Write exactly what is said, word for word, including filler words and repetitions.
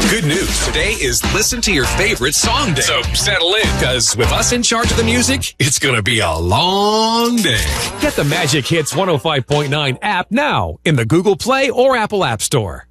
Good news. Today is Listen to Your Favorite Song Day. So settle in, because with us in charge of the music, it's going to be a long day. Get the Magic Hits one oh five point nine app now in the Google Play or Apple App Store.